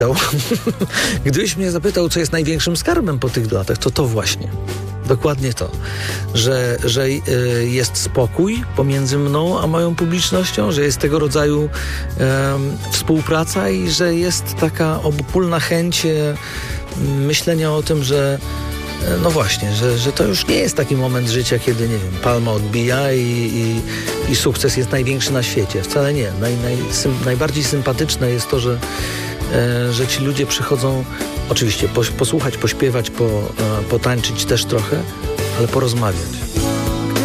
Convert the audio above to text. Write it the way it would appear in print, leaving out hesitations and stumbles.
Gdybyś mnie zapytał, co jest największym skarbem po tych latach, to właśnie. Dokładnie to, że jest spokój pomiędzy mną a moją publicznością, że jest tego rodzaju współpraca i że jest taka obopólna chęć myślenia o tym, że no właśnie, że to już nie jest taki moment życia, kiedy, nie wiem, palma odbija i sukces jest największy na świecie. Wcale nie. Najbardziej sympatyczne jest to, że ci ludzie przychodzą oczywiście posłuchać, pośpiewać, potańczyć też trochę, ale porozmawiać.